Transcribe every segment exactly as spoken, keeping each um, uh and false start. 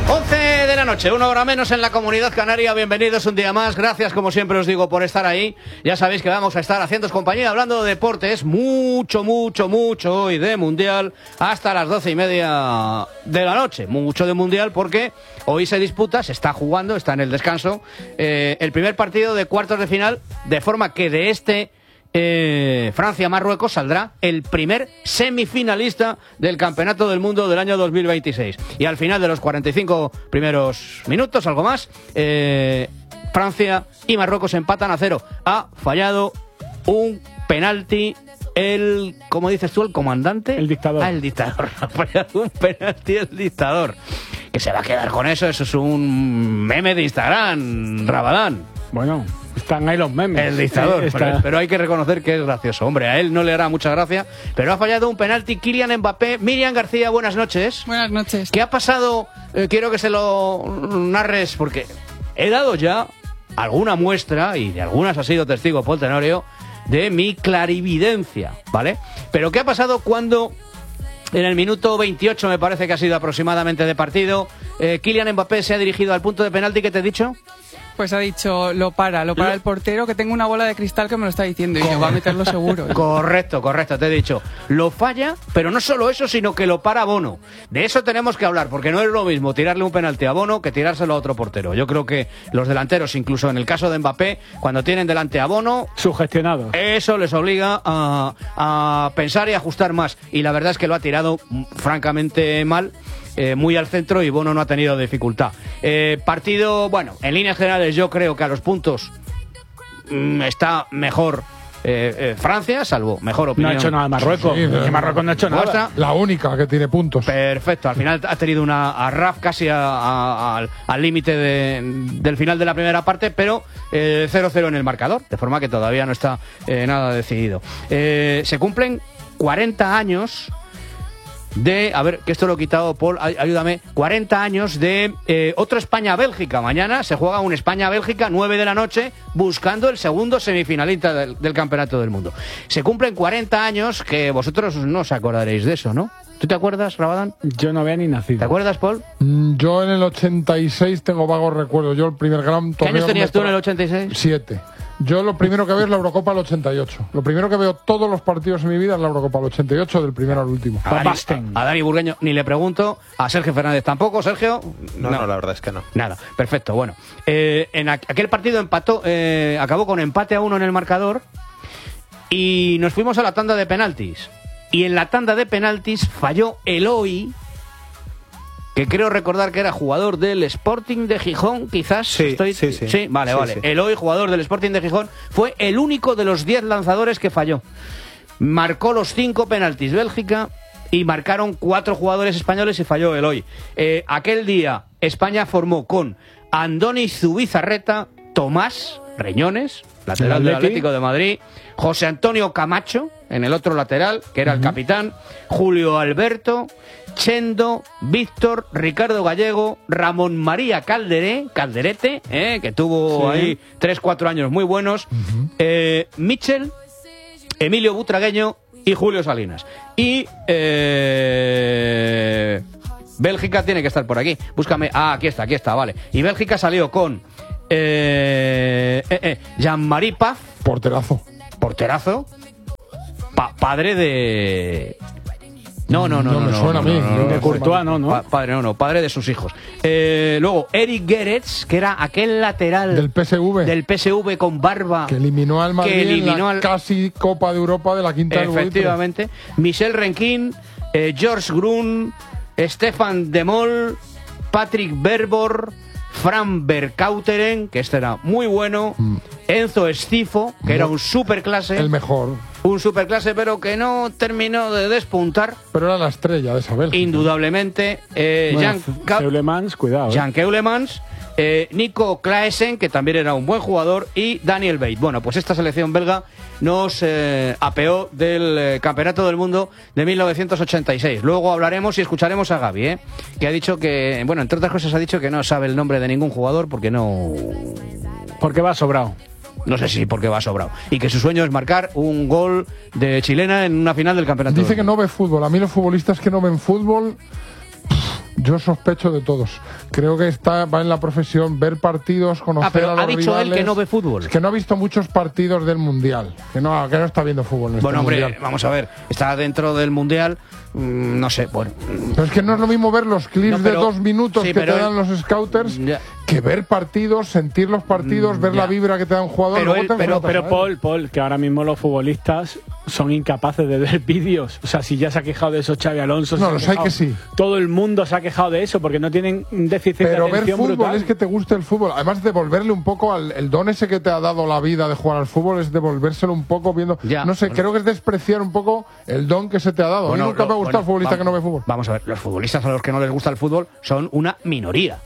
once de la noche, una hora menos en la Comunidad Canaria. Bienvenidos un día más. Gracias, como siempre os digo, por estar ahí. Ya sabéis que vamos a estar haciéndoos compañía hablando de deportes. Mucho, mucho, mucho hoy de Mundial hasta las doce y media de la noche. Mucho de Mundial porque hoy se disputa, se está jugando, está en el descanso, eh, el primer partido de cuartos de final, de forma que de este Eh, Francia-Marruecos saldrá el primer semifinalista del Campeonato del Mundo del año dos mil veintiséis. Y al final de los cuarenta y cinco primeros minutos, algo más, eh, Francia y Marruecos empatan a cero. Ha fallado un penalti el, ¿cómo dices tú? El comandante. El dictador. Ah, el dictador. Ha fallado un penalti el dictador. Que se va a quedar con eso. Eso es un meme de Instagram, Rabadán. Bueno, están ahí los memes. El dictador, eh, pero, pero hay que reconocer que es gracioso. Hombre, a él no le hará mucha gracia, pero ha fallado un penalti Kylian Mbappé. Miriam García, buenas noches. Buenas noches. ¿Qué ha pasado? Eh, quiero que se lo narres, porque he dado ya alguna muestra, y de algunas ha sido testigo Paul Tenorio, de mi clarividencia, ¿vale? Pero ¿qué ha pasado cuando en el minuto veintiocho, me parece que ha sido aproximadamente de partido, eh, Kylian Mbappé se ha dirigido al punto de penalti que te he dicho? Pues ha dicho, lo para, lo para Lo... el portero, que tengo una bola de cristal que me lo está diciendo y yo va a meterlo seguro. Correcto, correcto, te he dicho. Lo falla, pero no solo eso, sino que lo para Bono. De eso tenemos que hablar, porque no es lo mismo tirarle un penalti a Bono que tirárselo a otro portero. Yo creo que los delanteros, incluso en el caso de Mbappé, cuando tienen delante a Bono, sugestionados, eso les obliga a, a pensar y ajustar más. Y la verdad es que lo ha tirado francamente mal. Eh, muy al centro, y Bono no ha tenido dificultad. Eh, partido, bueno, en líneas generales yo creo que a los puntos mmm, está mejor eh, eh, Francia, salvo mejor opinión. No ha hecho nada Marruecos. Sí, que Marruecos no ha hecho ¿Vuestra? nada. La única que tiene puntos. Perfecto, al final ha tenido una a Raf casi a, a, a, al límite de, del final de la primera parte, pero eh, cero cero en el marcador, de forma que todavía no está eh, nada decidido. Eh, se cumplen cuarenta años de, a ver, que esto lo he quitado, Paul, ayúdame, cuarenta años de eh, otro España-Bélgica. Mañana se juega un España-Bélgica, nueve de la noche, buscando el segundo semifinalista del, del Campeonato del Mundo. Se cumplen cuarenta años, que vosotros no os acordaréis de eso, ¿no? ¿Tú te acuerdas, Rabadán? Yo no había ni nacido. ¿Te acuerdas, Paul? Mm, yo en el ochenta y seis tengo vagos recuerdos. Yo el primer gran torneo... ¿Qué años tenías tú en el tra- ochenta y seis? Siete. Yo lo primero que veo es la Eurocopa del ochenta y ocho. Lo primero que veo todos los partidos en mi vida es la Eurocopa del ochenta y ocho, del primero al último. A Dani, a, a Dani Burgueño ni le pregunto, a Sergio Fernández tampoco. Sergio, no, no, no, la verdad es que no. Nada, perfecto. Bueno, eh, en aqu aquel partido empató, eh, acabó con empate a uno en el marcador y nos fuimos a la tanda de penaltis. Y en la tanda de penaltis falló Eloy, que creo recordar que era jugador del Sporting de Gijón, quizás. Sí, estoy... sí, sí. Sí, vale, sí, vale. Sí. Eloy, jugador del Sporting de Gijón, fue el único de los diez lanzadores que falló. Marcó los cinco penaltis Bélgica y marcaron cuatro jugadores españoles y falló Eloy. Eh, aquel día España formó con Andoni Zubizarreta, Tomás Reñones, lateral del Atlético de Madrid, José Antonio Camacho en el otro lateral, que era uh-huh. el capitán, Julio Alberto, Chendo, Víctor, Ricardo Gallego, Ramón María Calderé, Calderete, eh, que tuvo sí. ahí tres, cuatro años muy buenos, uh-huh. eh, Michel, Emilio Butragueño y Julio Salinas. Y eh, Bélgica tiene que estar por aquí. Búscame. Ah, aquí está, aquí está, vale. Y Bélgica salió con eh, eh, eh, Jean-Marie Paz. Porterazo. Porterazo. Pa padre de... No, no, no, no, no, me no, suena no, a mí. no, no, no, de Courtois, no, no. Pa padre, no, no, padre de sus hijos. Eh, luego, Eric Gerets, que era aquel lateral del P S V. Del P S V con barba. Que eliminó al Madrid que eliminó en la al... casi Copa de Europa de la quinta del Efectivamente. Michel Renquín, eh, George Grun, Stefan Demol, Patrick Berbor, Fran Vercauteren, que este era muy bueno, mm. Enzo Estifo, que era un superclase. El mejor. Un superclase, pero que no terminó de despuntar. Pero era la estrella de esa Bélgica. Indudablemente. Eh, bueno, Jan Keulemans, cuidado. Jan Keulemans, eh, Nico Claesen, que también era un buen jugador, y Daniel Bate. Bueno, pues esta selección belga nos eh, apeó del eh, Campeonato del Mundo de mil novecientos ochenta y seis. Luego hablaremos y escucharemos a Gaby, ¿eh? que ha dicho que, bueno, entre otras cosas ha dicho que no sabe el nombre de ningún jugador porque no... Porque va sobrado. No sé si porque va sobrado. Y que su sueño es marcar un gol de chilena en una final del campeonato. Dice que no ve fútbol. A mí los futbolistas que no ven fútbol... Yo sospecho de todos. Creo que está va en la profesión ver partidos, conocer Ah, pero a los ha dicho rivales. él que no ve fútbol. Es que no ha visto muchos partidos del Mundial. Que no, que no está viendo fútbol en este Bueno, hombre, Mundial. vamos a ver, está dentro del Mundial, mmm, no sé, bueno. Pero es que no es lo mismo ver los clips No, pero- de dos minutos sí, que te pero dan él- los scouters Ya. que ver partidos, sentir los partidos, Mm, ver ya. la vibra que te da un jugador. Pero luego él- te pero- enfrentas a Pero él. Paul, Paul, que ahora mismo los futbolistas son incapaces de ver vídeos. O sea, si ya se ha quejado de eso Xavi Alonso, No, se ha los hay quejado. que sí. Todo el mundo se ha quejado de eso porque no tienen un déficit Pero de ver atención fútbol brutal. es que te guste el fútbol. Además, devolverle un poco al el don ese que te ha dado la vida de jugar al fútbol, es devolvérselo un poco viendo. Ya, no sé, bueno. creo que es despreciar un poco el don que se te ha dado. Bueno, a mí nunca lo- me ha gustado bueno, el futbolista vamos- que no ve fútbol. Vamos a ver, los futbolistas a los que no les gusta el fútbol son una minoría.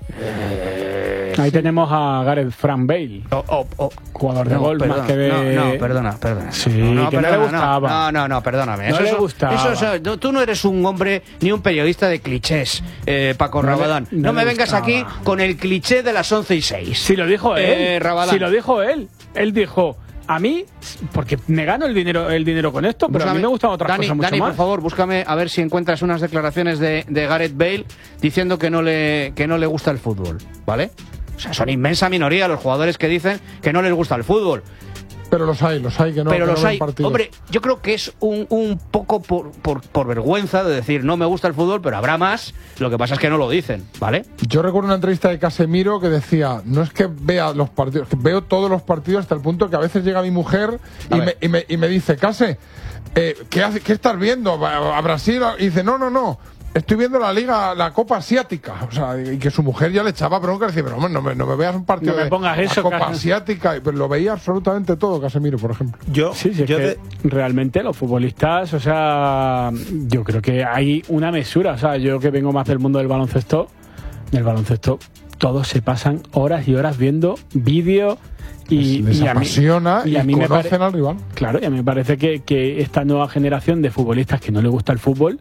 Ahí tenemos a Gareth Frank Bale, O- o- o- jugador de no, gol perdona, más que de... no, no, perdona, perdona. Sí, no, que no le gustaba. No, no, no, perdóname. No eso, le eso- gustaba. eso- eso- no, tú no eres un hombre ni un periodista de clichés, eh, Paco No le- Rabadán. No, no me le vengas gustaba. aquí con el cliché de las once y seis. Si lo dijo él, Eh, Rabadán. si lo dijo él, él dijo, a mí, porque me gano el dinero el dinero con esto, pero a mí Búscame- me gustan otras Dani, cosas mucho Dani, más. por favor, búscame a ver si encuentras unas declaraciones de, de Gareth Bale diciendo que no le que no le gusta el fútbol, ¿vale? O sea, son inmensa minoría los jugadores que dicen que no les gusta el fútbol. Pero los hay, los hay que no, pero que no los ven hay. partidos. Hombre, yo creo que es un, un poco por, por, por vergüenza de decir no me gusta el fútbol, pero habrá más. Lo que pasa es que no lo dicen, ¿vale? Yo recuerdo una entrevista de Casemiro que decía, no es que vea los partidos, que veo todos los partidos hasta el punto que a veces llega mi mujer A y ver. me, y, me, y me dice, Case, eh, ¿qué, hace- ¿qué estás viendo? ¿A a Brasil? Y dice, no, no, no. Estoy viendo la liga, la Copa Asiática. O sea, y que su mujer ya le echaba bronca y decía, pero hombre, no me, no me veas un partido No me de pongas la eso, Copa Cas- Asiática. Y, Pero lo veía absolutamente todo, Casemiro, por ejemplo. Yo, Sí, sí, es yo que de- realmente los futbolistas, o sea, yo creo que hay una mesura. O sea, yo que vengo más del mundo del baloncesto, del baloncesto, todos se pasan horas y horas viendo vídeos y, Les y a mí, apasiona y, a mí me conocen pare- al rival. Claro, y a mí me parece que, que esta nueva generación de futbolistas que no le gusta el fútbol,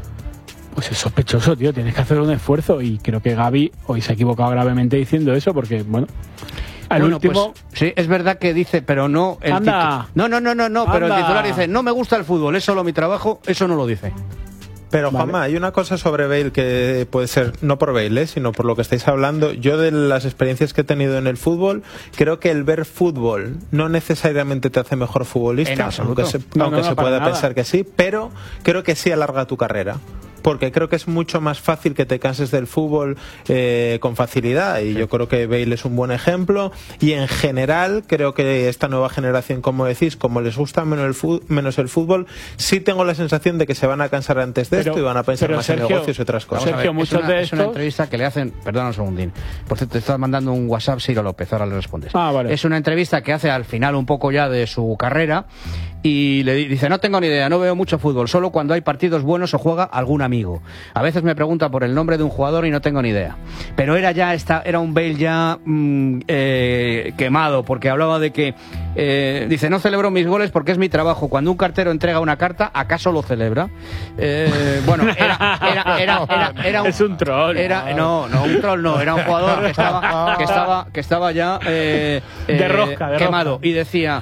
pues es sospechoso, tío. Tienes que hacer un esfuerzo y creo que Gavi hoy se ha equivocado gravemente diciendo eso porque, bueno, al Bueno, último... pues, sí, es verdad que dice, pero no el Anda. titu- No, no, no, no, no, pero el Anda. titular dice, no me gusta el fútbol, es solo mi trabajo, eso no lo dice. Pero Vale. Juanma, hay una cosa sobre Bale que puede ser, no por Bale, ¿eh? sino por lo que estáis hablando. Yo de las experiencias que he tenido en el fútbol, creo que el ver fútbol no necesariamente te hace mejor futbolista, En absoluto. aunque se, No, aunque no, no, se para pueda nada. pensar que sí, pero creo que sí alarga tu carrera. Porque creo que es mucho más fácil que te canses del fútbol eh, con facilidad, y yo creo que Bale es un buen ejemplo. Y en general creo que esta nueva generación, como decís, como les gusta menos el fútbol, menos el fútbol, sí tengo la sensación de que se van a cansar antes de Pero- esto y van a pensar pero, más en Sergio, negocios y otras cosas. Vamos a Sergio, ver, es muchos una, de es una estos- entrevista que le hacen, perdona un segundín, por cierto, te estás mandando un WhatsApp Ciro López, ahora le respondes. Ah, vale. Es una entrevista que hace al final un poco ya de su carrera y le di- dice, no tengo ni idea, no veo mucho fútbol, solo cuando hay partidos buenos o juega algún amigo. A veces me pregunta por el nombre de un jugador y no tengo ni idea. Pero era ya esta, era un Bale ya mm, eh, quemado, porque hablaba de que eh, dice, no celebro mis goles porque es mi trabajo. Cuando un cartero entrega una carta, ¿acaso lo celebra? Eh, bueno, era, era, era, era, era Es un troll. Era, no, no, un troll no, era un jugador que estaba, que estaba, que estaba ya eh, De eh, rosca, de quemado. rosca. Y decía,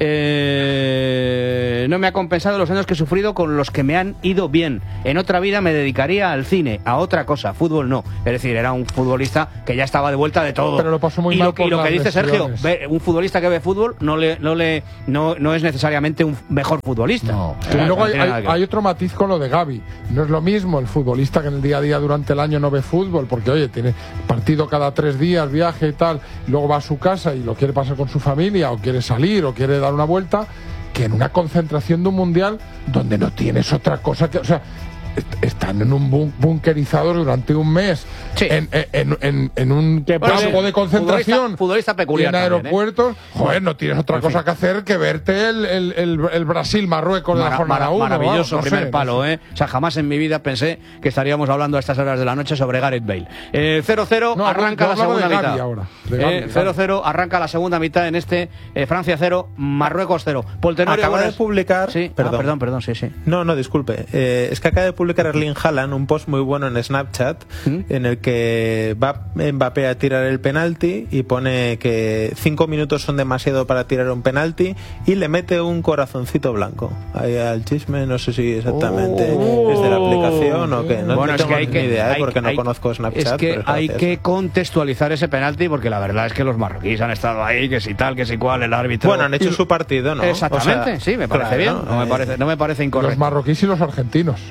eh, no me ha compensado los años que he sufrido con los que me han ido bien. En otra vida me dedicaría al cine, a otra cosa, fútbol no. Es decir, era un futbolista que ya estaba de vuelta de todo. Pero lo pasó muy y mal lo, que- por y lo que las dice Sergio, lesiones. ve- un futbolista que ve fútbol no le, no le, no, no es necesariamente un mejor futbolista. No. Eh, Y luego no hay, tiene nada hay- que ver. hay otro matiz con lo de Gavi. No es lo mismo el futbolista que en el día a día durante el año no ve fútbol, porque oye, tiene partido cada tres días, viaje y tal, y luego va a su casa y lo quiere pasar con su familia, o quiere salir, o quiere dar una vuelta, que en una concentración de un mundial donde no tienes otra cosa que. O sea, est- están en un bun- bunkerizados durante un mes Sí. en, en- en- en un Que campo puede- de concentración futbolista- futbolista peculiar y en también, ¿eh? aeropuertos. Joder, no tienes otra cosa que hacer que verte el, el, el, el Brasil-Marruecos de la Mara- jornada mara- uno. maravilloso vamos, no primer sé, palo, no sé. ¿eh? O sea, jamás en mi vida pensé que estaríamos hablando a estas horas de la noche sobre Gareth Bale. Eh, cero cero, No, arranca yo la hablaba segunda de Gavi mitad. ahora, de Gavi, Eh, Gavi. cero cero, arranca la segunda mitad en este eh, Francia cero, Marruecos cero. Poltenorio, Acaba de buenas- publicar- Sí, ah, perdón. perdón, perdón, sí, sí. No, no, disculpe. Eh, es que acaba de publicar publicar Erling Haaland un post muy bueno en Snapchat ¿Mm? en el que va Mbappé a tirar el penalti y pone que cinco minutos son demasiado para tirar un penalti y le mete un corazoncito blanco ahí al chisme. No sé si exactamente oh, es de la aplicación o qué. No, bueno, no tengo es que hay ni idea, que, ¿eh? porque hay, no hay, conozco Snapchat. Es que pero es hay que contextualizar ese penalti porque la verdad es que los marroquíes han estado ahí, que si tal, que si cual, el árbitro. Bueno, han hecho y, su partido, ¿no? Exactamente, o sea, sí, me parece claro, bien. No, no, me parece, no me parece incorrecto. Los marroquíes y los argentinos.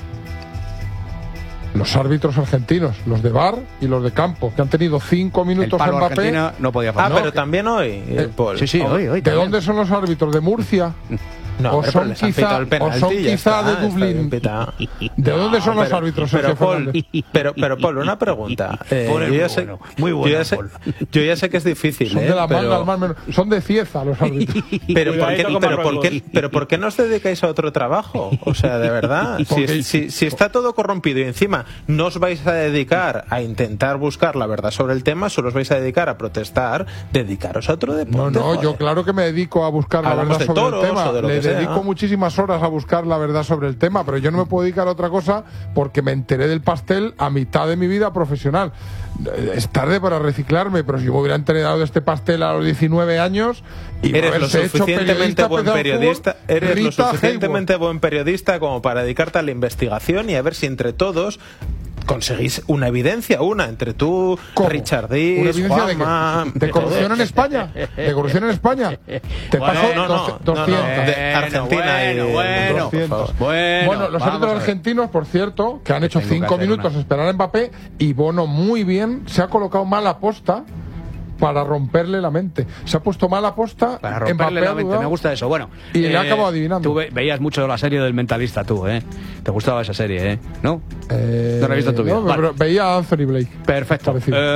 Los árbitros argentinos, los de V A R y los de campo, que han tenido cinco minutos en Mbappé. Argentina no podía faltar. Ah, pero no, también hoy. Eh, Paul. Sí, sí, hoy, hoy. ¿De dónde son los árbitros? ¿De Murcia? No, o, son quizá, o son quizá está, de Dublín. ¿De dónde son no, los pero, árbitros? Pero Paul, pero, pero Paul, una pregunta. Eh, yo, ya sé, bueno, muy bueno, yo, ya sé, yo ya sé que es difícil. Son eh, de la pero... manga al mar menor. Son de Cieza los árbitros. Pero ¿por, qué, pero, ¿por qué, pero ¿por qué no os dedicáis a otro trabajo? O sea, de verdad. Si, si, si está todo corrompido y encima no os vais a dedicar a intentar buscar la verdad sobre el tema, solo os vais a dedicar a protestar, dedicaros a otro deporte. No, no, joder. Yo claro que me dedico a buscar la Hablamos verdad sobre el tema. De Le dedico sea. muchísimas horas a buscar la verdad sobre el tema, pero yo no me puedo dedicar a otra cosa porque me enteré del pastel a mitad de mi vida profesional. Es tarde para reciclarme, pero si me hubiera enterado de este pastel a los diecinueve años y eres lo suficientemente buen periodista, fútbol, eres Rita lo suficientemente Hayward. buen periodista como para dedicarte a la investigación y a ver si entre todos conseguís una evidencia, una entre tú, ¿Cómo? Richard Diz, Juanma, de, ¿De corrupción en España? ¿De corrupción en España? Te bueno, paso no, no, doscientos. No, no, de Argentina bueno, y bueno, doscientos. Bueno, bueno, los árbitros argentinos, por cierto, que han hecho cinco minutos una. esperar a Mbappé y Bono muy bien, se ha colocado mal a posta para romperle la mente. Se ha puesto mal a posta para romperle la mente. Me gusta eso. Bueno, y eh, le ha acabado adivinando. Tú ve, veías mucho la serie del Mentalista, tú, ¿eh? Te gustaba esa serie, ¿eh? ¿No? Eh, no la has visto en tu vida. No, vale. Pero veía a Anthony Blake. Perfecto.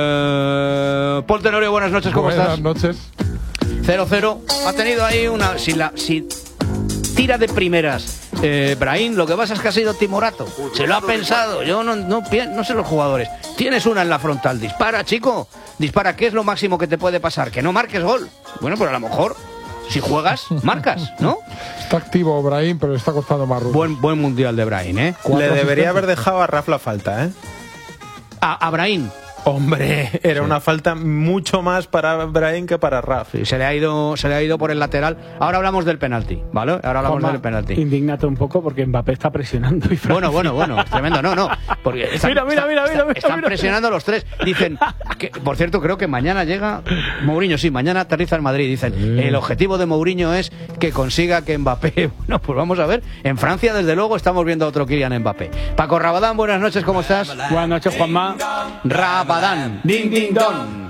Eh, Paul Tenorio, buenas noches, ¿cómo buenas estás? Buenas noches. cero cero. Ha tenido ahí una. Si la. Si tira de primeras. Eh, Brahim, lo que pasa es que ha sido timorato. Se lo ha pensado. Yo no, no, no sé los jugadores. Tienes una en la frontal. Dispara, chico. Dispara. ¿Qué es lo máximo que te puede pasar? Que no marques gol. Bueno, pero a lo mejor, si juegas, marcas, ¿no? Está activo Brahim, pero le está costando más ruido. Buen, buen mundial de Brahim, ¿eh? Le debería haber dejado a Raf la falta, ¿eh? A, a Brahim. Hombre, era sí. una falta mucho más para Brahim que para Raf. Sí, se le ha ido, se le ha ido por el lateral. Ahora hablamos del penalti, ¿vale? Ahora hablamos Juanma, del penalti. Indígnate un poco porque Mbappé está presionando y Bueno, bueno, bueno, es tremendo. No, no. Porque están, mira, mira, mira, mira, mira, están mira. presionando los tres. Dicen, que, por cierto, creo que mañana llega Mourinho, sí, mañana aterriza en Madrid. Dicen, sí. el objetivo de Mourinho es que consiga que Mbappé. Bueno, pues vamos a ver. En Francia, desde luego, estamos viendo a otro Kylian Mbappé. Paco Rabadán, buenas noches, ¿cómo estás? Buenas noches, Juanma. Rabadán. Ding, ding, dong.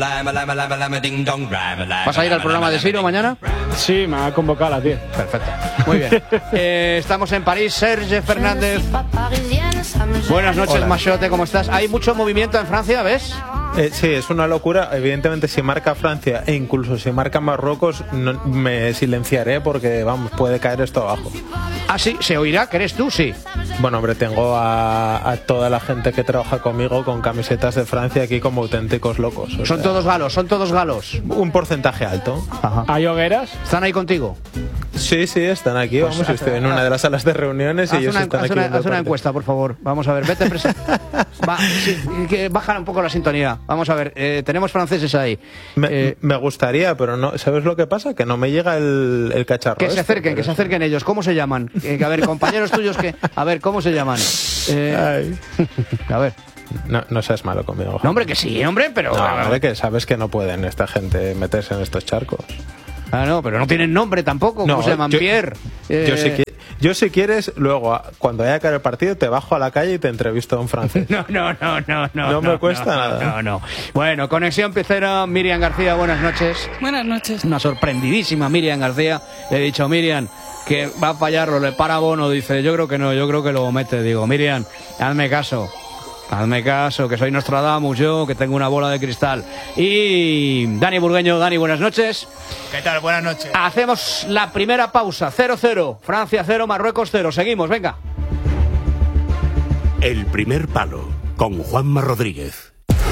¿Vas a ir al programa de Siro mañana? Sí, me ha convocado a las diez. Perfecto. Muy bien. Eh, estamos en París. Serge Fernández. Buenas noches, Hola. Machote, ¿cómo estás? ¿Hay mucho movimiento en Francia, ves? Eh, sí, es una locura. Evidentemente, si marca Francia e incluso si marca Marruecos, no, me silenciaré porque, vamos, puede caer esto abajo. Ah, sí, ¿se oirá? ¿Crees tú? Sí. Bueno, hombre, tengo a, a toda la gente que trabaja conmigo con camisetas de Francia aquí como auténticos locos. Son sea, todos galos, son todos galos. Un porcentaje alto. Ajá. ¿Hay hogueras? ¿Están ahí contigo? Sí, sí, están aquí. Pues vamos, estoy en una de las salas de reuniones y ellos una, están haz aquí. Una, haz una encuesta, por favor. Vamos a ver, vete presa. Va, sí, que baja un poco la sintonía. Vamos a ver, eh, tenemos franceses ahí. Me, eh, me gustaría, pero no. ¿Sabes lo que pasa? Que no me llega el, el cacharro. Que se acerquen, pero... que se acerquen ellos. ¿Cómo se llaman? Eh, que, a ver, compañeros tuyos que... A ver, ¿cómo se llaman? Eh, a ver. No, no seas malo conmigo. No, hombre, que sí, hombre, pero... No, hombre, que sabes que no pueden esta gente meterse en estos charcos. Ah, no, pero no tienen nombre tampoco. ¿Cómo no, se llaman? Yo, Pierre. Eh... Yo, si, yo si quieres, luego, cuando haya acabado el partido, te bajo a la calle y te entrevisto en francés. No, no, no, no, no. No me no, cuesta no, nada. No, no. Bueno, conexión pecera, Miriam García, buenas noches. Buenas noches. Una sorprendidísima Miriam García. Le he dicho, Miriam, que va a fallarlo, le para Bono. Dice, yo creo que no, yo creo que lo mete. Digo, Miriam, hazme caso. Hazme caso, que soy Nostradamus yo, que tengo una bola de cristal. Y Dani Burgueño. Dani, buenas noches. ¿Qué tal? Buenas noches. Hacemos la primera pausa. cero cero. Francia cero, Marruecos cero. Seguimos, venga. El primer palo, con Juanma Rodríguez.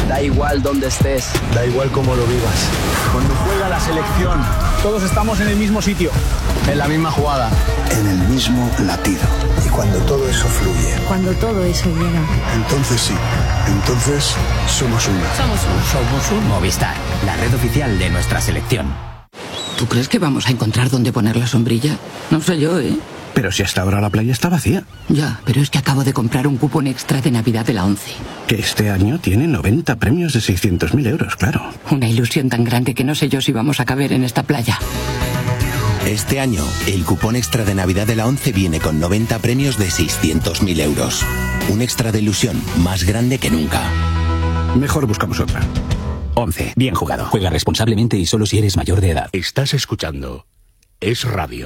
Da igual dónde estés. Da igual cómo lo vivas. Cuando juega la selección, todos estamos en el mismo sitio. en la misma jugada. En el mismo latido. Y cuando todo eso fluye. Cuando todo eso llega. Entonces sí. Entonces somos uno. Somos uno. Somos un Movistar, la red oficial de nuestra selección. ¿Tú crees que vamos a encontrar dónde poner la sombrilla? No sé yo, ¿eh? Pero si hasta ahora la playa está vacía. Ya, pero es que acabo de comprar un cupón extra de Navidad de la ONCE. Que este año tiene noventa premios de seiscientos mil euros, claro. Una ilusión tan grande que no sé yo si vamos a caber en esta playa. Este año, el cupón extra de Navidad de la ONCE viene con noventa premios de seiscientos mil euros. Un extra de ilusión más grande que nunca. Mejor buscamos otra. ONCE. Bien jugado. Juega responsablemente y solo si eres mayor de edad. Estás escuchando Es Radio.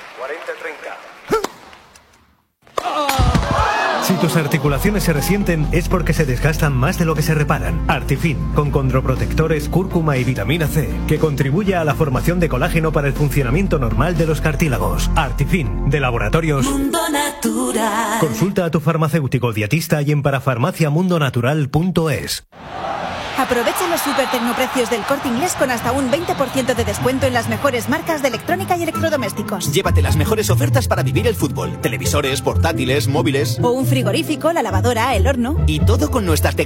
Si tus articulaciones se resienten es porque se desgastan más de lo que se reparan. Artifin, con condroprotectores, cúrcuma y vitamina C, que contribuye a la formación de colágeno para el funcionamiento normal de los cartílagos. Artifin, de Laboratorios Mundo Natural. Consulta a tu farmacéutico dietista y en parafarmacia mundo natural punto es. Aprovecha los super tecnoprecios del Corte Inglés con hasta un veinte por ciento de descuento en las mejores marcas de electrónica y electrodomésticos. Llévate las mejores ofertas para vivir el fútbol. Televisores, portátiles, móviles. O un frigorífico, la lavadora, el horno. Y todo con nuestras tecnologías